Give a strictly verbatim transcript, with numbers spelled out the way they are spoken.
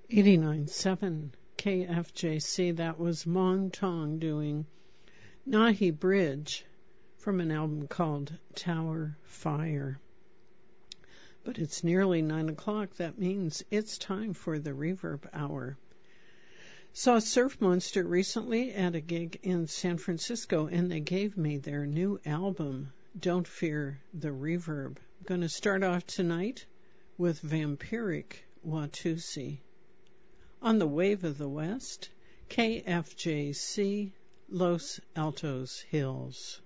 eighty-nine point seven K F J C. That was Mong Tong doing Nahi Bridge from an album called Tower Fire. But it's nearly nine o'clock. That means it's time for the Reverb Hour. Saw Surf Monster recently at a gig in San Francisco, and they gave me their new album, Don't Fear the Reverb. I'm going to start off tonight with Vampiric Watusi. On the Wave of the West, K F J C, Los Altos Hills.